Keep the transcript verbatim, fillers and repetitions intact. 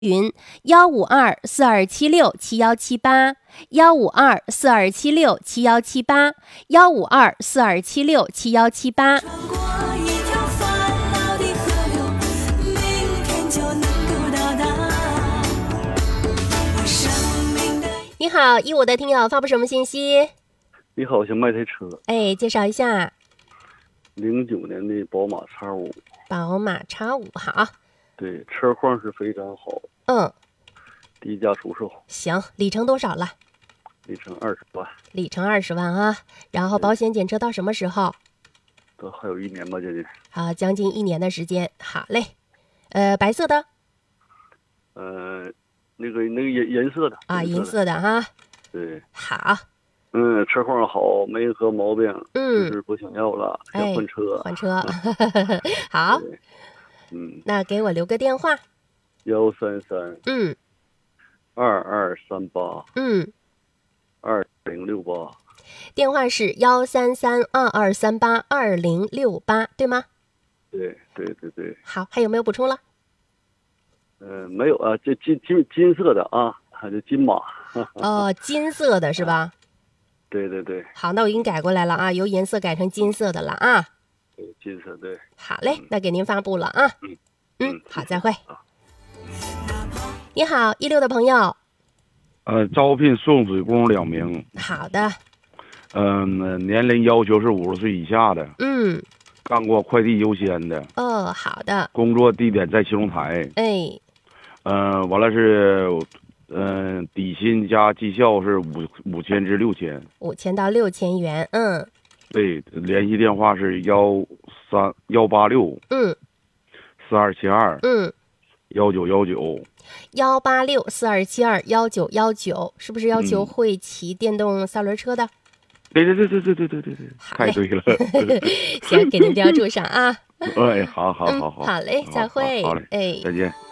云幺五二四二七六七幺七八，幺五二四二七六七幺七八，幺五二四二七六七幺七八。你好，一五的听友发布什么信息？ 你好，想卖台车。 哎，介绍一下。 零九年的宝马 X 五。 宝马 X 五，好。 对，车况是非常好。 嗯。 低价出售。 行，里程多少了？ 里程二十万。 里程二十万啊，然后保险检测到什么时候？ 都还有一年吧，接近。 好，将近一年的时间。好嘞，呃，白色的。 呃，那个那个颜颜色的啊，银色的哈。 对。 好。 嗯，车况好，没何毛病。 嗯。 就是不想要了，想换车。 换车。好。 嗯。 那给我留个电话。 幺三三。 嗯。 二二三八。 嗯。 二零六八。 电话是幺三三二二三八二零六八，对吗？ 对对对对。 好，还有没有补充了？ 嗯、呃，没有啊，这金金金色的啊，还是金马。 哦，金色的是吧？ 对对对。 好，那我给你改过来了啊，由颜色改成金色的了啊。 对，金色对。 好嘞，嗯、那给您发布了啊。 嗯嗯，好，再会。你好，一六的朋友。 呃，招聘送水工两名。 好的。 嗯、呃，年龄要求是五十岁以下的。 嗯。 干过快递邮先的。 哦，好的。 工作地点在七龙台。 哎。 嗯、呃，完了是，嗯、呃，底薪加绩效是五五千至六千。 五千到六千元，嗯。 对，联系电话是幺三幺八六。 嗯。 四二七二。 嗯。 幺九幺九。 幺八六四二七二幺九幺九，是不是要求会骑电动三轮车的？ 对对对对对对对对对，太对了。 行，给您标注上啊。 哎，好好好好、 嗯，好嘞，再会。 好嘞， 哎， 再见。